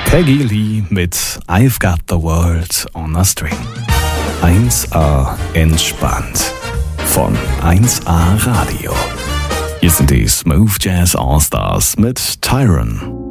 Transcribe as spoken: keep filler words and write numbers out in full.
Peggy Lee mit I've Got the World on a String. eins A entspannt von eins A Radio. Hier sind die Smooth Jazz All-Stars mit Tyron.